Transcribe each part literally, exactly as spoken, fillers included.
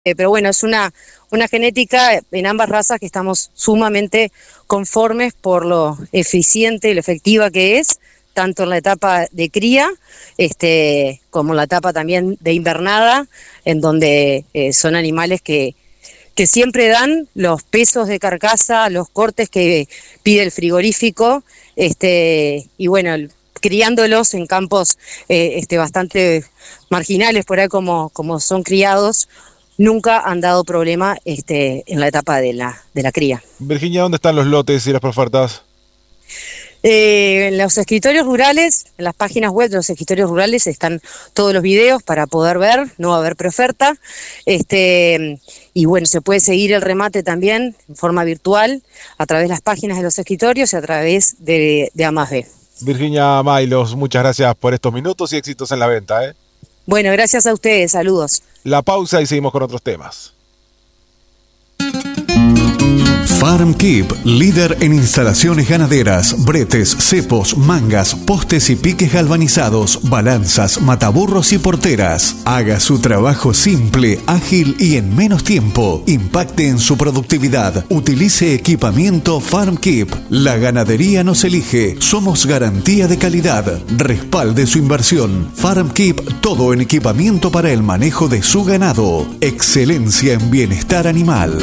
Eh, pero bueno, es una, una genética en ambas razas que estamos sumamente conformes por lo eficiente y lo efectiva que es, tanto en la etapa de cría este, como en la etapa también de invernada, en donde eh, son animales que, que siempre dan los pesos de carcasa, los cortes que pide el frigorífico, este, y bueno, el, criándolos en campos eh, este, bastante marginales por ahí como, como son criados, nunca han dado problema este, en la etapa de la, de la cría. Virginia, ¿dónde están los lotes y las preofertas? Eh, en los escritorios rurales, en las páginas web de los escritorios rurales están todos los videos para poder ver, no va a haber preoferta, este, y bueno, se puede seguir el remate también en forma virtual a través de las páginas de los escritorios y a través de, de A más B. Virginia Maylos, muchas gracias por estos minutos y éxitos en la venta, ¿eh? Bueno, gracias a ustedes, saludos. La pausa y seguimos con otros temas. FarmKeep, líder en instalaciones ganaderas, bretes, cepos, mangas, postes y piques galvanizados, balanzas, mataburros y porteras. Haga su trabajo simple, ágil y en menos tiempo. Impacte en su productividad. Utilice equipamiento FarmKeep. La ganadería nos elige. Somos garantía de calidad. Respalde su inversión. FarmKeep, todo en equipamiento para el manejo de su ganado. Excelencia en bienestar animal.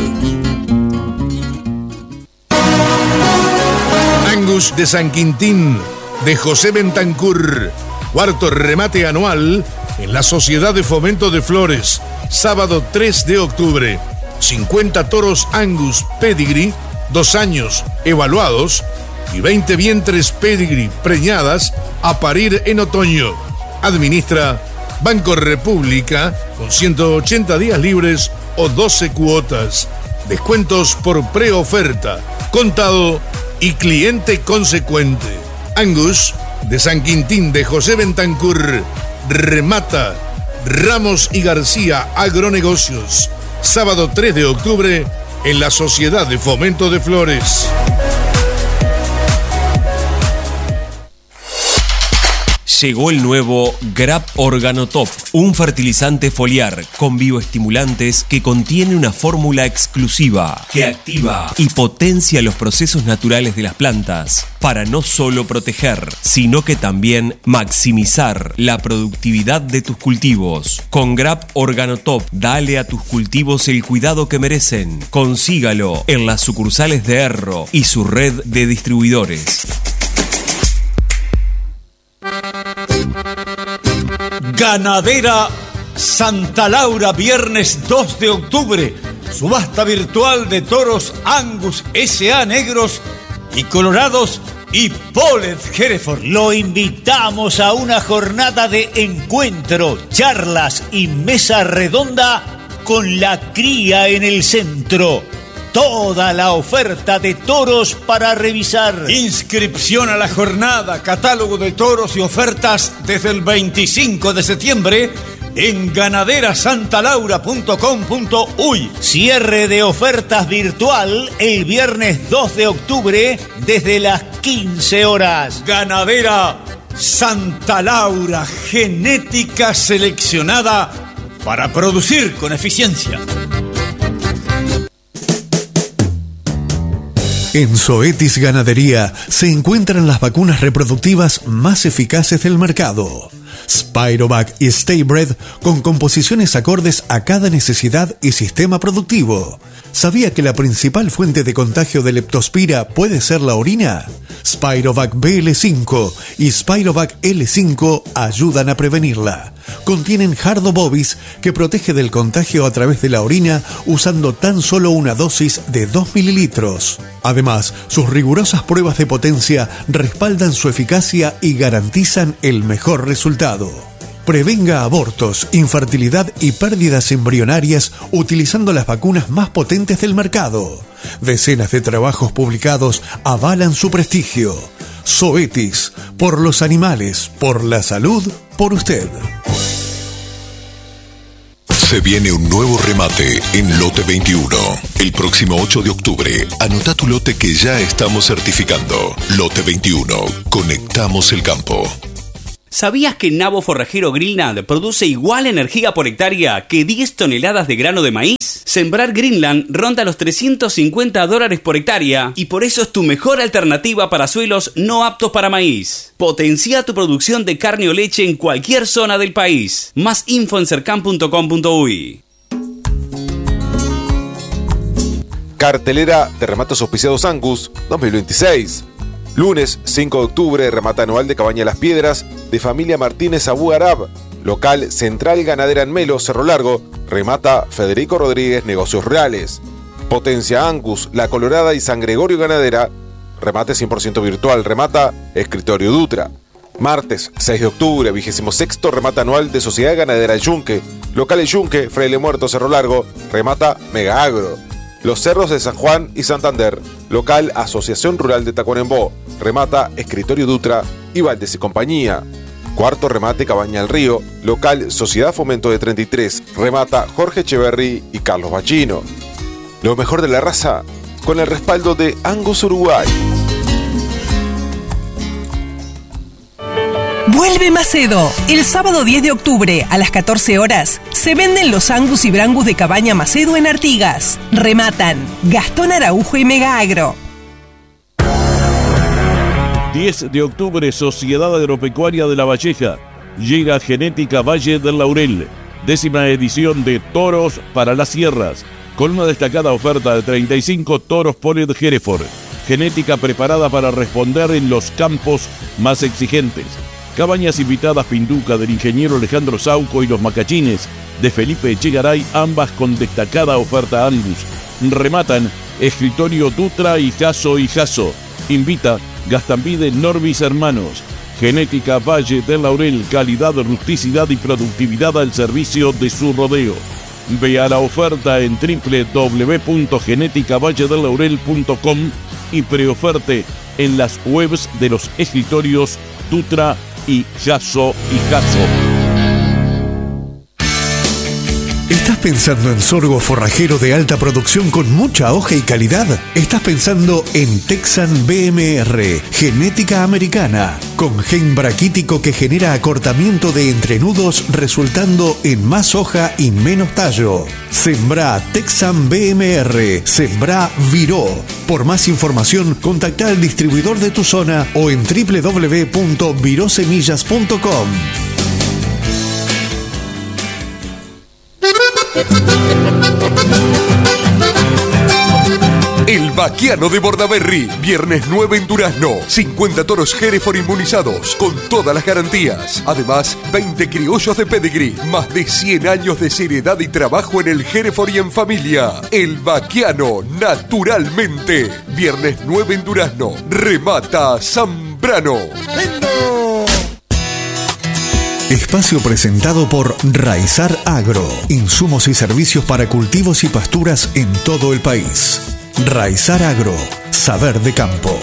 Angus de San Quintín, de José Bentancur. Cuarto remate anual en la Sociedad de Fomento de Flores. Sábado tres de octubre. cincuenta toros Angus Pedigree, dos años evaluados, y veinte vientres Pedigree preñadas a parir en otoño. Administra Banco República con ciento ochenta días libres o doce cuotas. Descuentos por preoferta, contado y cliente consecuente. Angus de San Quintín de José Bentancur remata Ramos y García Agronegocios. Sábado tres de octubre en la Sociedad de Fomento de Flores. Llegó el nuevo Grap Organotop, un fertilizante foliar con bioestimulantes que contiene una fórmula exclusiva que activa y potencia los procesos naturales de las plantas para no solo proteger, sino que también maximizar la productividad de tus cultivos. Con Grap Organotop, dale a tus cultivos el cuidado que merecen. Consígalo en las sucursales de Erro y su red de distribuidores. Ganadera Santa Laura, viernes dos de octubre. Subasta virtual de toros Angus S A negros y colorados y Polled Hereford. Lo invitamos a una jornada de encuentro, charlas y mesa redonda con la cría en el centro. Toda la oferta de toros para revisar. Inscripción a la jornada, catálogo de toros y ofertas desde el veinticinco de septiembre en ganadera santa laura punto com punto uy. Cierre de ofertas virtual el viernes dos de octubre desde las quince horas. Ganadera Santa Laura, genética seleccionada para producir con eficiencia. En Zoetis Ganadería se encuentran las vacunas reproductivas más eficaces del mercado. Spirovac y Staybred con composiciones acordes a cada necesidad y sistema productivo. ¿Sabía que la principal fuente de contagio de leptospira puede ser la orina? Spirovac B L cinco y Spirovac L cinco ayudan a prevenirla. Contienen Jardo bovis que protege del contagio a través de la orina usando tan solo una dosis de dos mililitros. Además, sus rigurosas pruebas de potencia respaldan su eficacia y garantizan el mejor resultado. Prevenga abortos, infertilidad y pérdidas embrionarias utilizando las vacunas más potentes del mercado. Decenas de trabajos publicados avalan su prestigio. Zoetis, por los animales, por la salud, por usted. Se viene un nuevo remate en Lote veintiuno. El próximo ocho de octubre, anota tu lote que ya estamos certificando. Lote veintiuno. Conectamos el campo. ¿Sabías que Nabo Forrajero Greenland produce igual energía por hectárea que diez toneladas de grano de maíz? Sembrar Greenland ronda los trescientos cincuenta dólares por hectárea y por eso es tu mejor alternativa para suelos no aptos para maíz. Potencia tu producción de carne o leche en cualquier zona del país. Más info en cercan punto com punto uy. Cartelera de remates auspiciados Angus dos mil veintiséis. Lunes cinco de octubre, remata anual de Cabaña Las Piedras de familia Martínez Abú Arab. Local Central Ganadera en Melo, Cerro Largo, remata Federico Rodríguez Negocios Reales. Potencia Angus, La Colorada y San Gregorio Ganadera, remate cien por ciento virtual, remata Escritorio Dutra. Martes seis de octubre, vigésimo sexto remata anual de Sociedad Ganadera Yunque. Local Yunque, Fraile Muerto, Cerro Largo, remata Mega Agro. Los Cerros de San Juan y Santander, local Asociación Rural de Tacuarembó, remata Escritorio Dutra y Valdes y Compañía. Cuarto remate Cabaña al Río, local Sociedad Fomento de treinta y tres, remata Jorge Echeverry y Carlos Bachino. Lo mejor de la raza, con el respaldo de Angus Uruguay. Vuelve Macedo. El sábado diez de octubre a las catorce horas se venden los Angus y Brangus de Cabaña Macedo en Artigas. Rematan Gastón Araujo y Mega Agro. diez de octubre, Sociedad Agropecuaria de La Valleja. Llega Genética Valle del Laurel. Décima edición de Toros para las Sierras. Con una destacada oferta de treinta y cinco toros Polled Hereford. Genética preparada para responder en los campos más exigentes. Cabañas invitadas Pinduca del ingeniero Alejandro Sauco y los Macachines de Felipe Echegaray, ambas con destacada oferta Angus. Rematan Escritorio Dutra y Jaso y Jaso. Invita Gastambide Norbis Hermanos. Genética Valle del Laurel, calidad, rusticidad y productividad al servicio de su rodeo. Vea la oferta en doble u doble u doble u punto genética valle del laurel punto com y preoferte en las webs de los escritorios Dutra y Jaso y Jaso. ¿Estás pensando en sorgo forrajero de alta producción con mucha hoja y calidad? ¿Estás pensando en Texan B M R, genética americana, con gen braquítico que genera acortamiento de entrenudos resultando en más hoja y menos tallo? Sembrá Texan B M R, Sembrá Viró. Por más información, contacta al distribuidor de tu zona o en doble u doble u doble u punto virosemillas punto com. El Vaquiano de Bordaberry, viernes nueve en Durazno. cincuenta toros Hereford inmunizados con todas las garantías. Además, veinte criollos de pedigree, más de cien años de seriedad y trabajo en el Hereford y en familia. El Vaquiano, naturalmente. Viernes nueve en Durazno. Remata Zambrano. Espacio presentado por Raizar Agro. Insumos y servicios para cultivos y pasturas en todo el país. Raizar Agro. Saber de campo.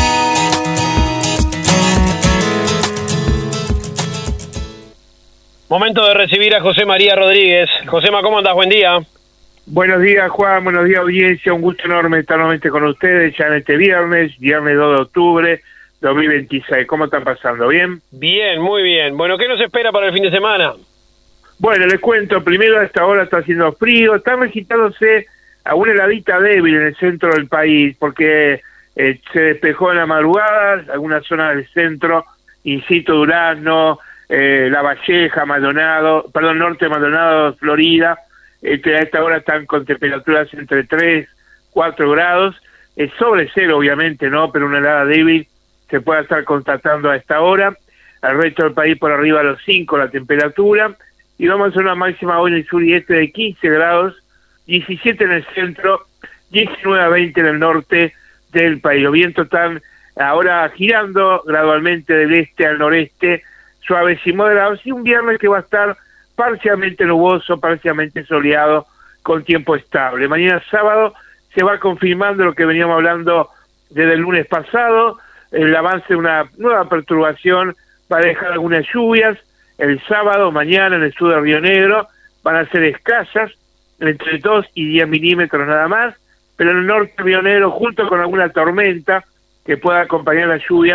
Momento de recibir a José María Rodríguez. Josema, ¿cómo andás? Buen día. Buenos días, Juan. Buenos días, audiencia. Un gusto enorme estar nuevamente con ustedes ya en este viernes, viernes dos de octubre. dos mil veintiséis, ¿cómo están pasando? ¿Bien? Bien, muy bien. Bueno, ¿qué nos espera para el fin de semana? Bueno, les cuento, primero a esta hora está haciendo frío, está registrándose a una heladita débil en el centro del país, porque eh, se despejó en la madrugada, algunas zonas del centro, Incito, Durazno, eh, La Valleja, Maldonado, perdón, Norte Maldonado, Florida, este, a esta hora están con temperaturas entre tres, cuatro grados, es sobre cero obviamente, ¿no? Pero una helada débil se puede estar constatando a esta hora, al resto del país por arriba de los cinco la temperatura, y vamos a una máxima hoy en el sur y este de quince grados, diecisiete en el centro, diecinueve a veinte en el norte del país. Los vientos están ahora girando gradualmente del este al noreste, suaves y moderados, y un viernes que va a estar parcialmente nuboso, parcialmente soleado, con tiempo estable. Mañana sábado se va confirmando lo que veníamos hablando desde el lunes pasado, el avance de una nueva perturbación va a dejar algunas lluvias. El sábado, mañana, en el sur de Río Negro, van a ser escasas, entre dos y diez milímetros nada más, pero en el norte de Río Negro, junto con alguna tormenta que pueda acompañar las lluvias,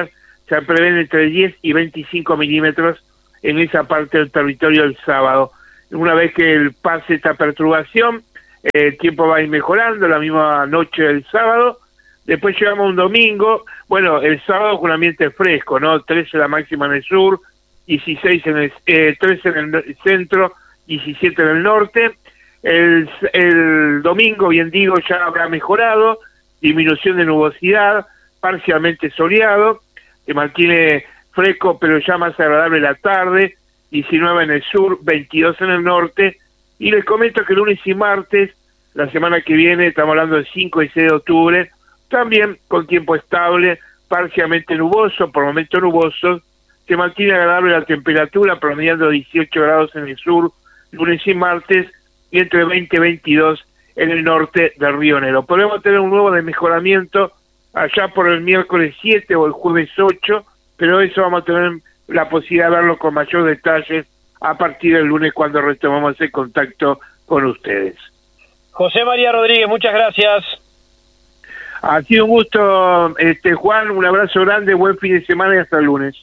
se prevén entre diez y veinticinco milímetros en esa parte del territorio el sábado. Una vez que el pase esta perturbación, eh, el tiempo va a ir mejorando, la misma noche del sábado. Después llegamos un domingo, bueno, el sábado con un ambiente fresco, ¿no? trece la máxima en el sur, dieciséis en el, eh, trece en el centro, diecisiete en el norte. El, el domingo, bien digo, ya habrá mejorado, disminución de nubosidad, parcialmente soleado, se mantiene fresco pero ya más agradable la tarde, diecinueve en el sur, veintidós en el norte, y les comento que lunes y martes, la semana que viene, estamos hablando del cinco y seis de octubre, también con tiempo estable, parcialmente nuboso, por momentos nubosos, se mantiene agradable la temperatura, promediando dieciocho grados en el sur, lunes y martes, y entre veinte y veintidós en el norte del Río Negro. Podemos tener un nuevo desmejoramiento allá por el miércoles siete o el jueves ocho, pero eso vamos a tener la posibilidad de verlo con mayor detalle a partir del lunes cuando retomamos el contacto con ustedes. José María Rodríguez, muchas gracias. Ha sido un gusto, este Juan, un abrazo grande, buen fin de semana y hasta el lunes.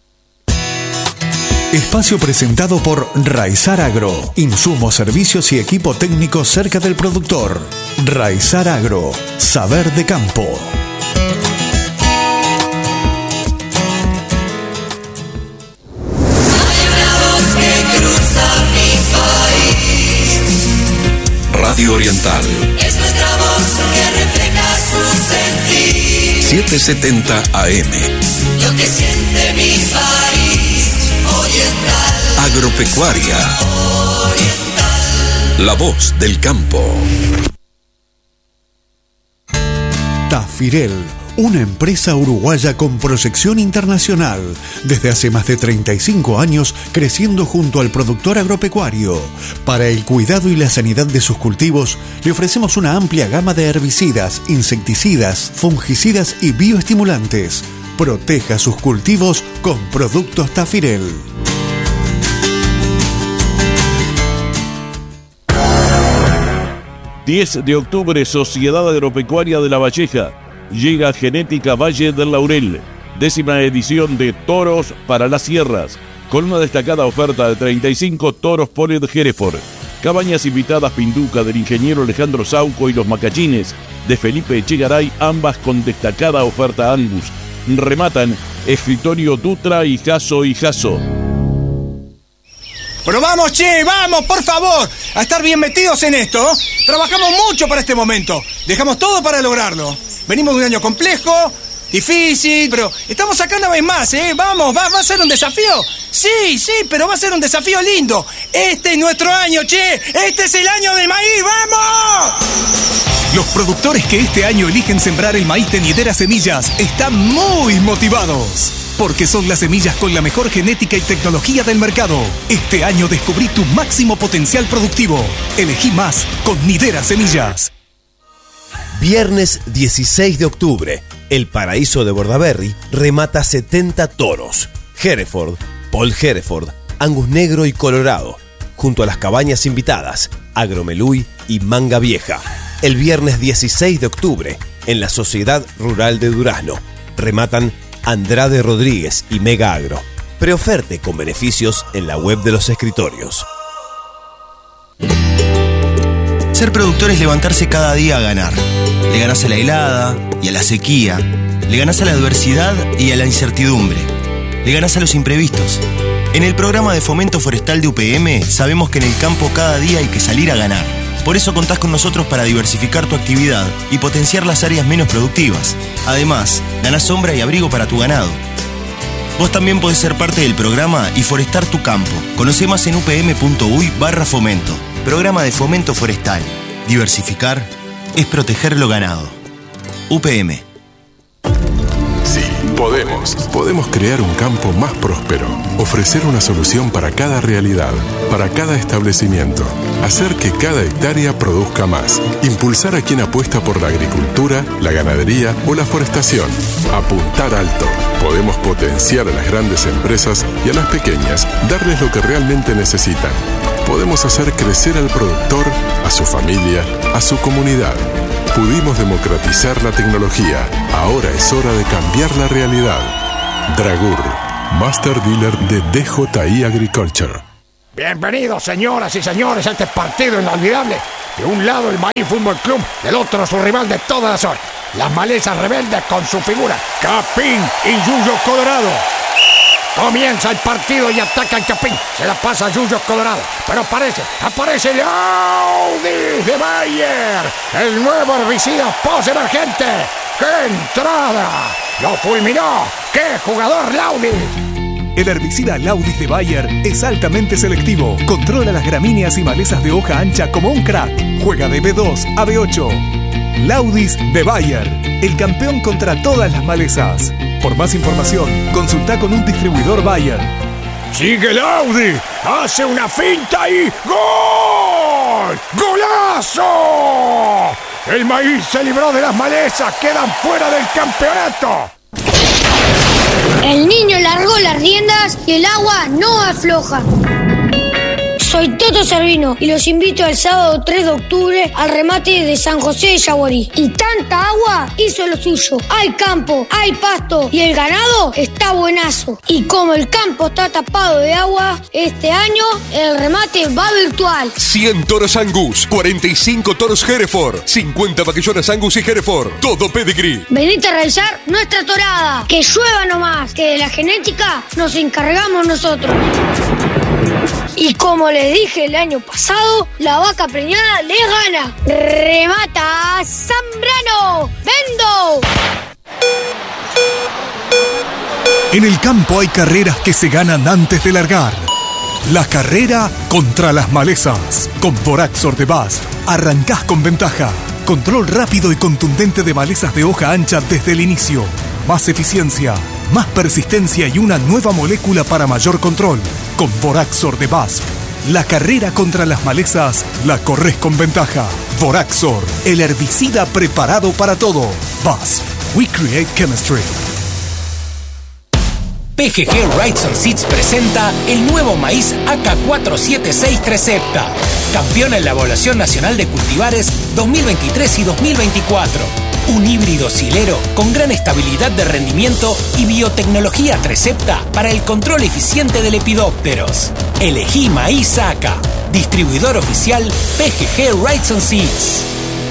Espacio presentado por Raizar Agro. Insumos, servicios y equipo técnico cerca del productor. Raizar Agro. Saber de campo. Radio Oriental. Es nuestra voz que refleja su sentir. setecientos setenta A M. Lo que siente mi país. Oriental. Agropecuaria. Oriental. La voz del campo. Tafirel, una empresa uruguaya con proyección internacional, desde hace más de treinta y cinco años creciendo junto al productor agropecuario. Para el cuidado y la sanidad de sus cultivos, le ofrecemos una amplia gama de herbicidas, insecticidas, fungicidas y bioestimulantes. Proteja sus cultivos con productos Tafirel. diez de octubre, Sociedad Agropecuaria de La Valleja. Llega Genética Valle del Laurel, décima edición de Toros para las Sierras, con una destacada oferta de treinta y cinco toros Polled Hereford, cabañas invitadas Pinduca del ingeniero Alejandro Sauco y los Macachines de Felipe Echegaray, ambas con destacada oferta Angus. Rematan Escritorio Dutra y Jaso y Jaso. Pero vamos, che, vamos, por favor, a estar bien metidos en esto. Trabajamos mucho para este momento, dejamos todo para lograrlo. Venimos de un año complejo, difícil, pero estamos acá una vez más, ¿eh? Vamos, va, va a ser un desafío. Sí, sí, pero va a ser un desafío lindo. Este es nuestro año, che. Este es el año del maíz, ¡vamos! Los productores que este año eligen sembrar el maíz de Nidera Semillas están muy motivados. Porque son las semillas con la mejor genética y tecnología del mercado. Este año descubrí tu máximo potencial productivo. Elegí más con Nidera Semillas. Viernes dieciséis de octubre, el paraíso de Bordaberry remata setenta toros. Hereford, Paul Hereford, Angus Negro y Colorado, junto a las cabañas invitadas, Agromeluy y Manga Vieja. El viernes dieciséis de octubre, en la Sociedad Rural de Durazno, rematan Andrade Rodríguez y Mega Agro. Preoferte con beneficios en la web de los escritorios. Ser productor es levantarse cada día a ganar. Le ganás a la helada y a la sequía. Le ganás a la adversidad y a la incertidumbre. Le ganás a los imprevistos. En el programa de fomento forestal de U P M sabemos que en el campo cada día hay que salir a ganar. Por eso contás con nosotros para diversificar tu actividad y potenciar las áreas menos productivas. Además, ganás sombra y abrigo para tu ganado. Vos también podés ser parte del programa y forestar tu campo. Conoce más en upm.uy barra fomento. Programa de fomento forestal. Diversificar es proteger lo ganado. U P M. Sí, podemos. Podemos crear un campo más próspero, ofrecer una solución para cada realidad, para cada establecimiento, hacer que cada hectárea produzca más, impulsar a quien apuesta por la agricultura, la ganadería o la forestación, apuntar alto. Podemos potenciar a las grandes empresas y a las pequeñas, darles lo que realmente necesitan. Podemos hacer crecer al productor, a su familia, a su comunidad. Pudimos democratizar la tecnología. Ahora es hora de cambiar la realidad. Dragur, Master Dealer de D J I Agriculture. Bienvenidos, señoras y señores, a este partido inolvidable. De un lado el Maíz Fútbol Club, del otro su rival de todas las horas, las Malezas Rebeldes con su figura Capín y Yuyo Colorado. Comienza el partido y ataca el Capín. Se la pasa a Yuyo Colorado, pero aparece, aparece el Audi de Bayer, el nuevo herbicida post-emergente. ¡Qué entrada! ¡Lo fulminó! ¡Qué jugador Laudi! El herbicida Laudis de Bayer es altamente selectivo. Controla las gramíneas y malezas de hoja ancha como un crack. Juega de B dos a B ocho. Laudis de Bayer, el campeón contra todas las malezas. Por más información, consulta con un distribuidor Bayer. ¡Sigue Laudi! ¡Hace una finta y ¡gol! ¡Golazo! El Maíz se libró de las malezas. Quedan fuera del campeonato. El niño largó las riendas y el agua no afloja. Soy Toto Servino y los invito el sábado tres de octubre al remate de San José de Yaguarí. Y tanta agua hizo lo suyo. Hay campo, hay pasto y el ganado está buenazo. Y como el campo está tapado de agua, este año el remate va virtual. cien toros Angus, cuarenta y cinco toros Hereford, cincuenta vaquillonas Angus y Hereford, todo pedigree. Venite a realizar nuestra torada. Que llueva nomás, que de la genética nos encargamos nosotros. Y como les dije el año pasado, la vaca preñada les gana. Remata Zambrano. ¡Vendo! En el campo hay carreras que se ganan antes de largar. La carrera contra las malezas. Con Boraxor de B A S F arrancás con ventaja. Control rápido y contundente de malezas de hoja ancha desde el inicio. Más eficiencia, más persistencia y una nueva molécula para mayor control. Con Boraxor de B A S F, la carrera contra las malezas la corres con ventaja. Boraxor, el herbicida preparado para todo. B A S F, we create chemistry. P G G Rights and Seeds presenta el nuevo maíz A K cuatro siete seis Trecepta, campeón en la Evaluación Nacional de Cultivares dos mil veintitrés y dos mil veinticuatro. Un híbrido silero con gran estabilidad de rendimiento y biotecnología Trecepta para el control eficiente de lepidópteros. Elegí maíz A K, distribuidor oficial P G G Rights and Seeds.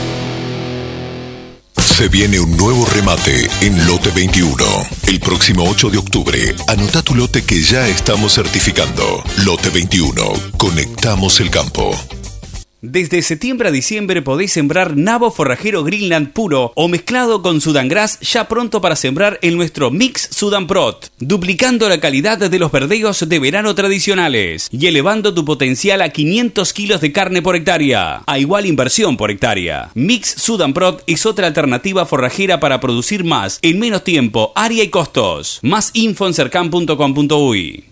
Se viene un nuevo remate en Lote veintiuno. El próximo ocho de octubre, anota tu lote que ya estamos certificando. Lote veintiuno. Conectamos el campo. Desde septiembre a diciembre podéis sembrar nabo forrajero Greenland puro o mezclado con Sudan Grass ya pronto para sembrar en nuestro Mix Sudan Prot, duplicando la calidad de los verdeos de verano tradicionales y elevando tu potencial a quinientos kilos de carne por hectárea, a igual inversión por hectárea. Mix Sudan Prot es otra alternativa forrajera para producir más en menos tiempo, área y costos. Más info en cercan punto com punto uy.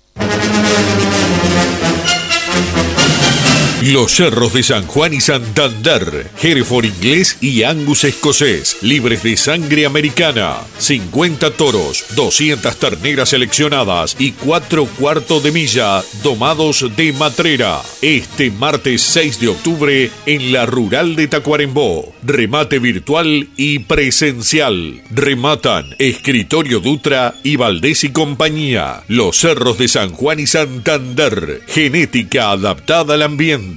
Los cerros de San Juan y Santander, Hereford inglés y Angus escocés, libres de sangre americana, cincuenta toros, doscientas terneras seleccionadas y cuatro cuartos de milla domados de matrera. Este martes seis de octubre en la Rural de Tacuarembó, remate virtual y presencial. Rematan Escritorio Dutra y Valdés y compañía. Los cerros de San Juan y Santander, genética adaptada al ambiente.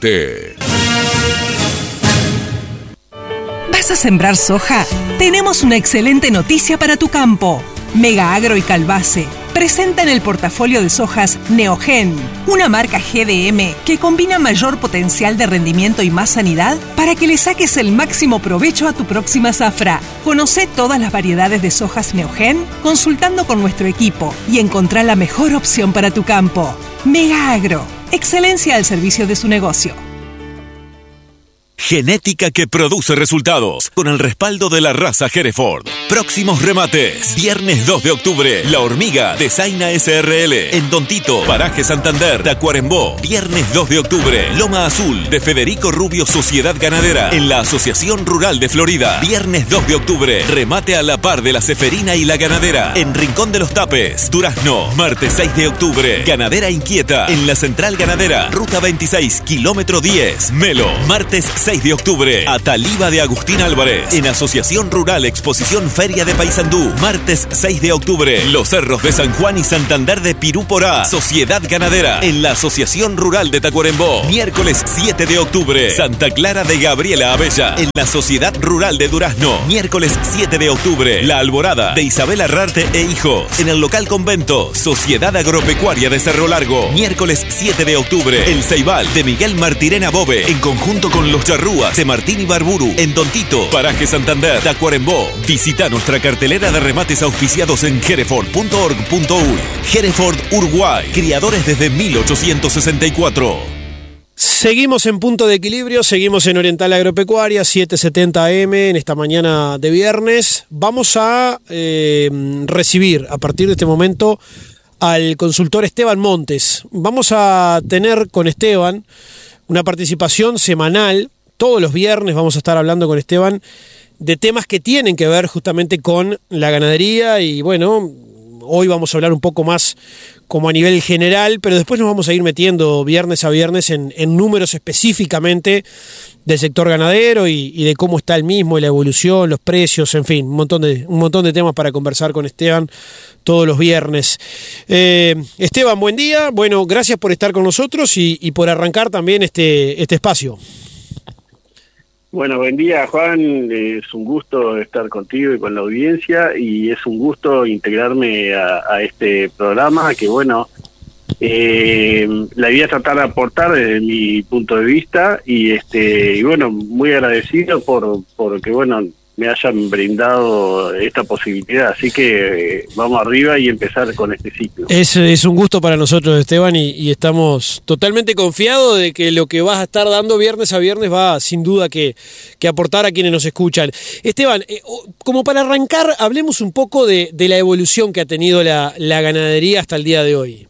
¿Vas a sembrar soja? Tenemos una excelente noticia para tu campo. Mega Agro y Calbase presentan el portafolio de sojas Neogen, una marca G D M que combina mayor potencial de rendimiento y más sanidad para que le saques el máximo provecho a tu próxima zafra. Conoce todas las variedades de sojas Neogen consultando con nuestro equipo y encontrá la mejor opción para tu campo. Mega Agro, excelencia al servicio de su negocio. Genética que produce resultados, con el respaldo de la raza Hereford. Próximos remates, viernes dos de octubre, La Hormiga de Zaina S R L, en Don Tito, Paraje Santander, Tacuarembó. Viernes dos de octubre, Loma Azul de Federico Rubio Sociedad Ganadera, en la Asociación Rural de Florida. Viernes dos de octubre, remate a la par de la Ceferina y la Ganadera, en Rincón de los Tapes, Durazno. Martes seis de octubre, Ganadera Inquieta, en la Central Ganadera, Ruta veintiséis, kilómetro diez, Melo. Martes seis de octubre, Ataliva de Agustín Álvarez, en Asociación Rural Exposición Feria de Paysandú, martes seis de octubre. Los Cerros de San Juan y Santander de Pirú-Porá. Sociedad Ganadera en la Asociación Rural de Tacuarembó. Miércoles siete de octubre. Santa Clara de Gabriela Abella en la Sociedad Rural de Durazno. Miércoles siete de octubre. La Alborada de Isabel Arrarte e Hijos en el local convento. Sociedad Agropecuaria de Cerro Largo. Miércoles siete de octubre. El Ceibal de Miguel Martirena Bobe en conjunto con los Charrúas de Martín Ibarburu en Tontito. Paraje Santander, Tacuarembó. Visita nuestra cartelera de remates auspiciados en hereford punto org punto uy. Hereford Uruguay. Criadores desde mil ochocientos sesenta y cuatro. Seguimos en Punto de Equilibrio, seguimos en Oriental Agropecuaria, setecientos setenta A M en esta mañana de viernes. Vamos a eh, recibir a partir de este momento al consultor Esteban Montes. Vamos a tener con Esteban una participación semanal. Todos los viernes vamos a estar hablando con Esteban de temas que tienen que ver justamente con la ganadería y bueno, hoy vamos a hablar un poco más como a nivel general, pero después nos vamos a ir metiendo viernes a viernes en, en números específicamente del sector ganadero y, y de cómo está el mismo, y la evolución, los precios, en fin, un montón de, un montón de temas para conversar con Esteban todos los viernes. Eh, Esteban, buen día, bueno, gracias por estar con nosotros y, y por arrancar también este, este espacio. Bueno, buen día, Juan. Es un gusto estar contigo y con la audiencia y es un gusto integrarme a, a este programa que, bueno, eh, la idea es tratar de aportar desde mi punto de vista y, este, y bueno, muy agradecido por, por que, bueno, me hayan brindado esta posibilidad. Así que eh, vamos arriba y empezar con este ciclo. Es, es un gusto para nosotros, Esteban, y, y estamos totalmente confiados de que lo que vas a estar dando viernes a viernes va sin duda que, que aportar a quienes nos escuchan. Esteban, eh, como para arrancar, hablemos un poco de, de la evolución que ha tenido la, la ganadería hasta el día de hoy.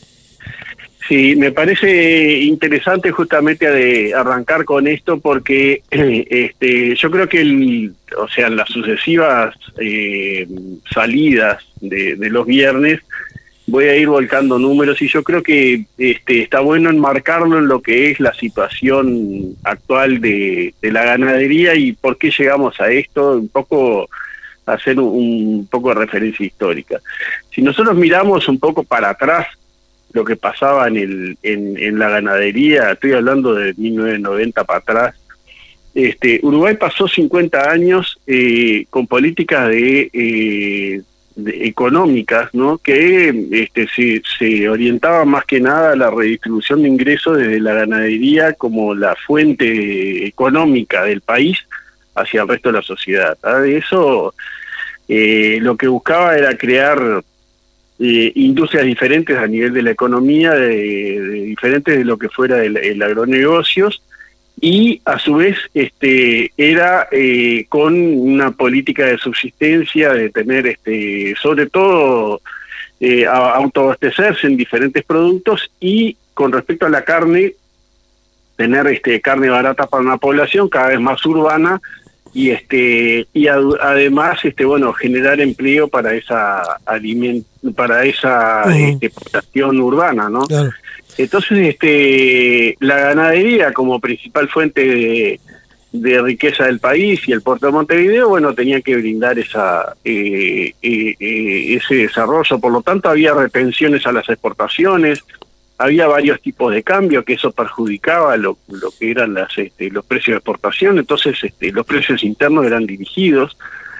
Sí, me parece interesante justamente de arrancar con esto porque eh, este, yo creo que el, o sea, las sucesivas eh, salidas de, de los viernes voy a ir volcando números y yo creo que este, está bueno enmarcarlo en lo que es la situación actual de, de la ganadería y por qué llegamos a esto, un poco hacer un, un poco de referencia histórica. Si nosotros miramos un poco para atrás, lo que pasaba en el en, en la ganadería, estoy hablando de mil novecientos noventa para atrás, este Uruguay pasó cincuenta años eh, con políticas de, eh, de económicas, ¿no? Que este se, se orientaba más que nada a la redistribución de ingresos desde la ganadería como la fuente económica del país hacia el resto de la sociedad. ¿Tá? Eso eh, lo que buscaba era crear Eh, industrias diferentes a nivel de la economía, de, de diferentes de lo que fuera el, el agronegocios, y a su vez este era eh, con una política de subsistencia, de tener este sobre todo eh, a, autoabastecerse en diferentes productos y con respecto a la carne, tener este carne barata para una población cada vez más urbana y este y ad, además este bueno generar empleo para esa aliment para esa uh-huh. este, población urbana, ¿no? Claro. Entonces este la ganadería como principal fuente de, de riqueza del país y el puerto de Montevideo, bueno, tenía que brindar esa eh, eh, eh, ese desarrollo. Por lo tanto había retenciones a las exportaciones, había varios tipos de cambio que eso perjudicaba lo, lo que eran las, este, los precios de exportación, entonces este, los precios internos eran dirigidos.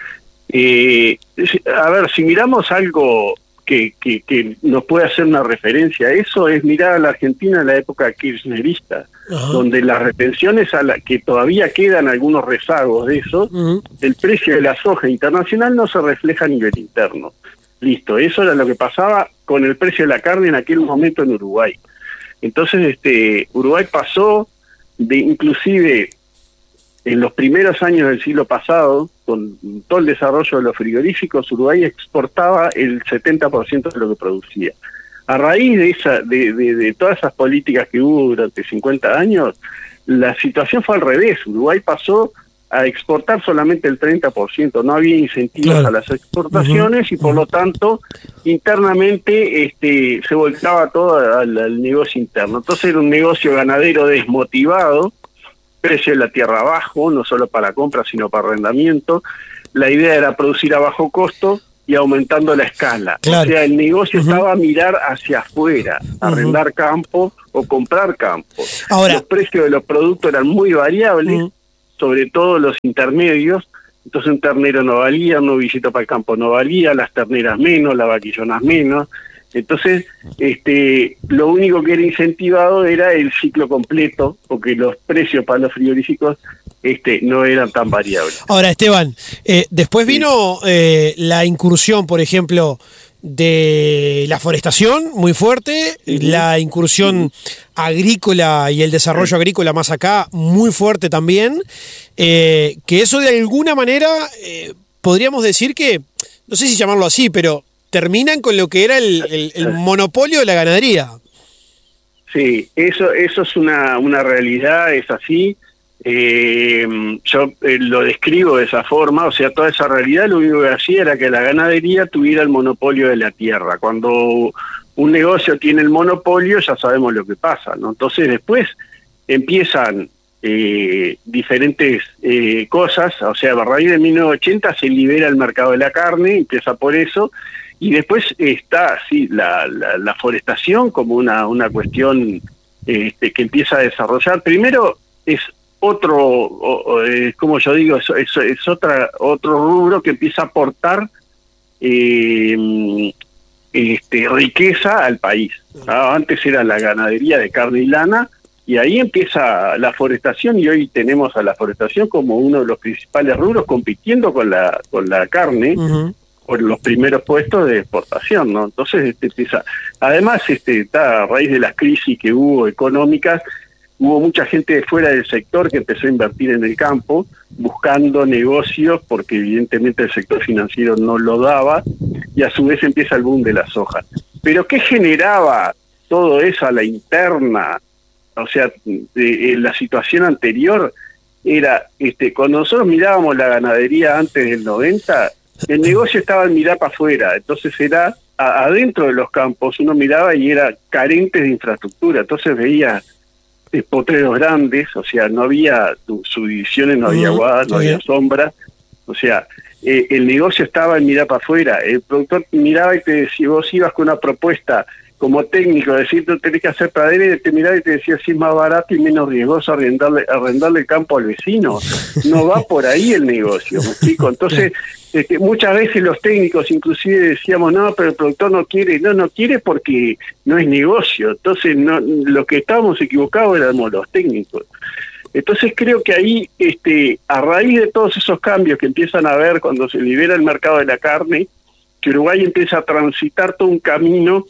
Eh, a ver, si miramos algo que, que, que nos puede hacer una referencia a eso, es mirar a la Argentina en la época kirchnerista, uh-huh. donde las retenciones, a la que todavía quedan algunos rezagos de eso, uh-huh. el precio de la soja internacional no se refleja a nivel interno. Listo, eso era lo que pasaba con el precio de la carne en aquel momento en Uruguay. Entonces, este Uruguay pasó de inclusive en los primeros años del siglo pasado, con todo el desarrollo de los frigoríficos, Uruguay exportaba el setenta por ciento de lo que producía. A raíz de esa de, de, de todas esas políticas que hubo durante cincuenta años, la situación fue al revés. Uruguay pasó a exportar solamente el treinta por ciento, no había incentivos claro. a las exportaciones uh-huh. y por lo tanto internamente este se volcaba todo al, al negocio interno. Entonces era un negocio ganadero desmotivado, precio de la tierra bajo, no solo para compra sino para arrendamiento, la idea era producir a bajo costo y aumentando la escala. Claro. O sea, el negocio Uh-huh. estaba a mirar hacia afuera, arrendar Uh-huh. campos o comprar campos. Ahora, los precios de los productos eran muy variables, uh-huh. sobre todo los intermedios. Entonces un ternero no valía, un novillito para el campo no valía, las terneras menos, las vaquillonas menos. Entonces, este, lo único que era incentivado era el ciclo completo, porque los precios para los frigoríficos este, no eran tan variables. Ahora, Esteban, eh, después vino eh, la incursión, por ejemplo, de la forestación muy fuerte, uh-huh. la incursión uh-huh. agrícola y el desarrollo uh-huh. agrícola más acá muy fuerte también, eh, que eso de alguna manera eh, podríamos decir que, no sé si llamarlo así, pero terminan con lo que era el, el, el monopolio de la ganadería. Sí, eso eso es una, una realidad, es así. Eh, yo eh, lo describo de esa forma, o sea, toda esa realidad lo único que hacía era que la ganadería tuviera el monopolio de la tierra. Cuando un negocio tiene el monopolio, ya sabemos lo que pasa, ¿no? Entonces después empiezan eh, diferentes eh, cosas, o sea, a raíz de mil novecientos ochenta se libera el mercado de la carne, empieza por eso. Y después está, sí, la, la, la forestación como una, una cuestión este, que empieza a desarrollar. Primero es otro, o, o, eh, como yo digo, es, es, es otra otro rubro que empieza a aportar eh, este, riqueza al país. ¿Ah? Antes era la ganadería de carne y lana, y ahí empieza la forestación, y hoy tenemos a la forestación como uno de los principales rubros compitiendo con la, con la carne. Uh-huh. Por los primeros puestos de exportación, ¿no? Entonces, este, empieza. Además, este, está a raíz de las crisis que hubo económicas, hubo mucha gente de fuera del sector que empezó a invertir en el campo, buscando negocios, porque evidentemente el sector financiero no lo daba, y a su vez empieza el boom de la soja. Pero ¿qué generaba todo eso a la interna? O sea, de, de la situación anterior era, este, cuando nosotros mirábamos la ganadería antes del noventa, el negocio estaba al mirar para afuera, entonces era a, adentro de los campos, uno miraba y era carente de infraestructura, entonces veía eh, potreros grandes, o sea, no había subdivisiones, no había aguadas, no había sombra, o sea, eh, el negocio estaba al mirar para afuera, el productor miraba y te decía, vos ibas con una propuesta como técnico, decir, tú tenés que hacer pradera, y te miraba y te decía, si es más barato y menos riesgoso arrendarle, arrendarle el campo al vecino, no va por ahí el negocio, ¿me explico? Entonces, este, muchas veces los técnicos inclusive decíamos, no, pero el productor no quiere, no, no quiere porque no es negocio, entonces no, lo que estábamos equivocados éramos los técnicos. Entonces creo que ahí, este, a raíz de todos esos cambios que empiezan a haber cuando se libera el mercado de la carne, que Uruguay empieza a transitar todo un camino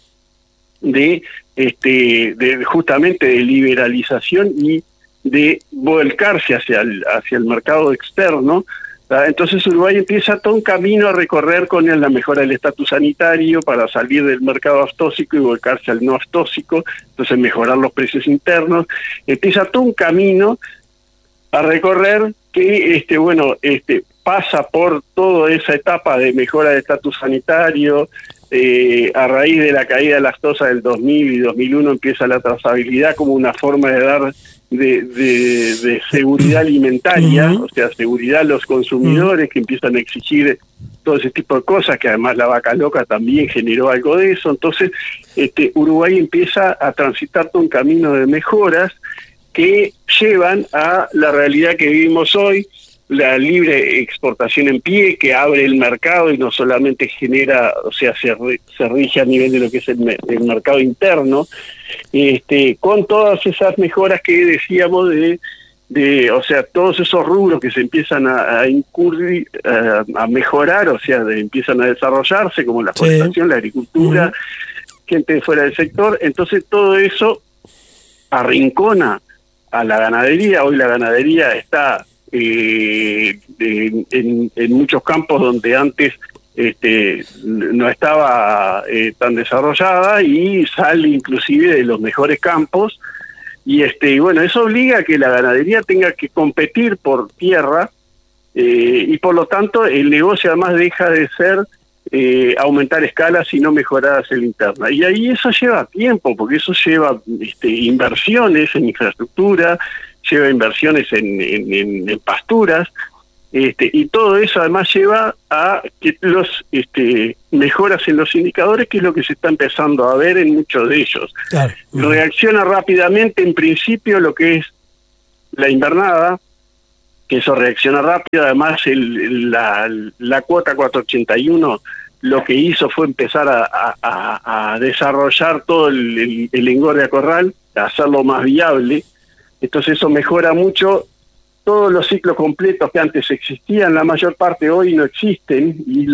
de este de justamente de liberalización y de volcarse hacia el hacia el mercado externo. ¿Tá? Entonces Uruguay empieza todo un camino a recorrer con la mejora del estatus sanitario para salir del mercado aftóxico y volcarse al no aftóxico, entonces mejorar los precios internos. Empieza todo un camino a recorrer que este bueno este pasa por toda esa etapa de mejora del estatus sanitario. Eh, a raíz de la caída de lactosa del dos mil y dos mil uno empieza la trazabilidad como una forma de dar de, de, de seguridad alimentaria, uh-huh. o sea, seguridad a los consumidores uh-huh. que empiezan a exigir todo ese tipo de cosas, que además la vaca loca también generó algo de eso. Entonces, este, Uruguay empieza a transitar todo un camino de mejoras que llevan a la realidad que vivimos hoy, la libre exportación en pie, que abre el mercado y no solamente genera, o sea, se, se rige a nivel de lo que es el, el mercado interno, este, con todas esas mejoras que decíamos de, de o sea, todos esos rubros que se empiezan a, a incurrir, a, a mejorar, o sea, de, empiezan a desarrollarse, como la forestación, sí. la agricultura, uh-huh. gente de fuera del sector. Entonces todo eso arrincona a la ganadería. Hoy la ganadería está Eh, en, en, en muchos campos donde antes este, no estaba eh, tan desarrollada, y sale inclusive de los mejores campos, y este y bueno, eso obliga a que la ganadería tenga que competir por tierra, eh, y por lo tanto el negocio además deja de ser eh, aumentar escalas y no mejorar hacia la interna, y ahí eso lleva tiempo, porque eso lleva este, inversiones en infraestructura, lleva inversiones en, en, en, en pasturas, Este, y todo eso además lleva a que los este, mejoras en los indicadores, que es lo que se está empezando a ver en muchos de ellos. Claro. Reacciona rápidamente en principio lo que es la invernada, que eso reacciona rápido. Además el, la, la cuota cuatrocientos ochenta y uno lo que hizo fue empezar a, a, a desarrollar todo el, el, el engorde a corral, a hacerlo más viable. Entonces eso mejora mucho. Todos los ciclos completos que antes existían, la mayor parte hoy no existen, y